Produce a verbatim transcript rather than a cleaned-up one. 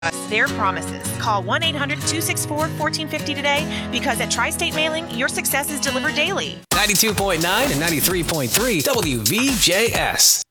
their promises. Call one eight hundred two six four one four five zero today because at Tri-State Mailing, your success is delivered daily. ninety-two point nine and ninety-three point three W V J S.